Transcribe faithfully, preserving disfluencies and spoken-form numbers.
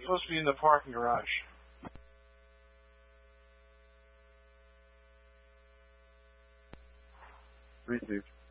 supposed to be in the parking garage. Received.